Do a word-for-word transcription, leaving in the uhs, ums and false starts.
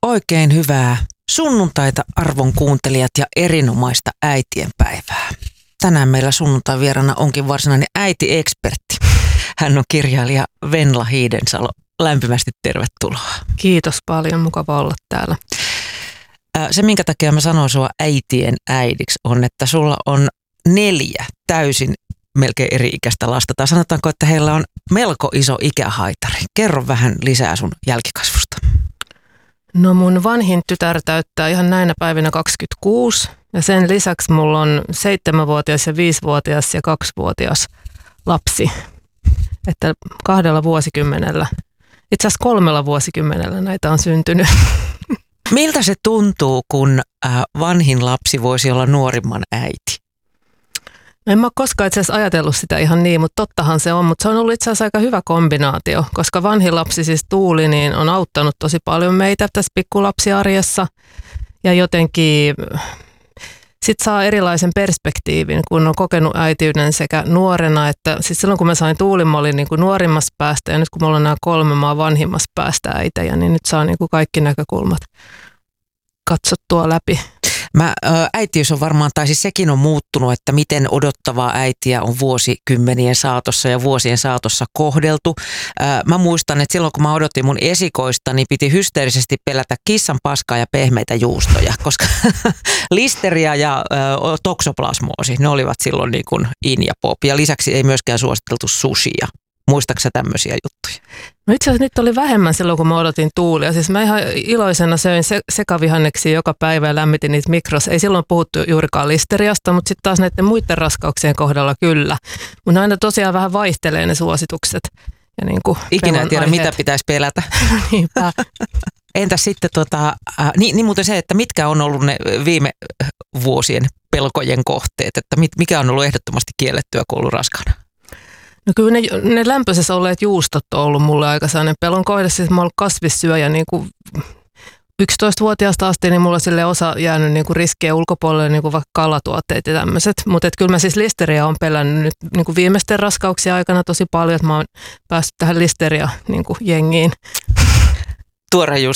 Oikein hyvää sunnuntaita arvon kuuntelijat ja erinomaista äitienpäivää. Tänään meillä sunnuntai vierana onkin varsinainen äitiekspertti. Hän on kirjailija Venla Hiidensalo. Lämpimästi tervetuloa. Kiitos paljon, mukava olla täällä. Se, minkä takia mä sanon sua äitien äidiksi, on, että sulla on neljä täysin melkein eri-ikäistä lasta. Tai sanotaanko, että heillä on melko iso ikähaitari. Kerro vähän lisää sun jälkikasvusta. No mun vanhin tytär täyttää ihan näinä päivinä kaksikymmentäkuusi ja sen lisäksi mulla on seitsemänvuotias ja viisivuotias ja kaksivuotias lapsi. Että kahdella vuosikymmenellä, itse asiassa kolmella vuosikymmenellä näitä on syntynyt. Miltä se tuntuu, kun vanhin lapsi voisi olla nuorimman äiti? En mä ole koskaan itse asiassa ajatellut sitä ihan niin, mutta tottahan se on. Mutta se on ollut itse asiassa aika hyvä kombinaatio, koska vanhin lapsi siis Tuuli niin on auttanut tosi paljon meitä tässä pikkulapsiarjessa. Ja jotenkin sitten saa erilaisen perspektiivin, kun on kokenut äitiyden sekä nuorena, että siis silloin kun mä sain Tuulin, mä olin niin kuin nuorimmassa päästä ja nyt kun mulla on nämä kolme, mä oon vanhimmassa päästä äitejä, niin nyt saa niin kuin kaikki näkökulmat katsottua läpi. Mä, äitiys on varmaan, tai siis sekin on muuttunut, että miten odottavaa äitiä on vuosikymmenien saatossa ja vuosien saatossa kohdeltu. Mä muistan, että silloin kun mä odotin mun esikoista, niin piti hysteerisesti pelätä kissan paskaa ja pehmeitä juustoja, koska listeria ja toksoplasmoosi, ne olivat silloin niin kuin in ja pop. Ja lisäksi ei myöskään suositeltu sushia. Muistatko sä tämmöisiä juttuja? No itse asiassa nyt oli vähemmän silloin, kun mä odotin Tuulia. Siis mä ihan iloisena söin se, sekavihanneksia joka päivä ja lämmitin niitä mikros. Ei silloin puhuttu juurikaan listeriasta, mutta sitten taas näiden muiden raskauksien kohdalla kyllä. Mutta aina tosiaan vähän vaihtelee ne suositukset. Ja niin kuin ikinä en tiedä, aiheet. Mitä pitäisi pelätä. Niinpä. Entäs sitten, tota, äh, niin, niin muuten se, että mitkä on ollut ne viime vuosien pelkojen kohteet, että mit, mikä on ollut ehdottomasti kiellettyä, kun ollut raskaana? No kyllä ne, ne lämpöisessä olleet juustot on ollut mulle aika sellainen pelon kohde. Siis mä oon ollut kasvissyöjä niin kuin yksitoistavuotiaasta asti, niin mulla sille osa jäänyt niin kuin riskejä ulkopuolelle, niin kuin vaikka kalatuotteet ja tämmöiset. Mutta kyllä mä siis listeriä on pelännyt nyt niin kuin viimeisten raskauksien aikana tosi paljon, että mä oon päässyt tähän listeria niin kuin jengiin. Tuore just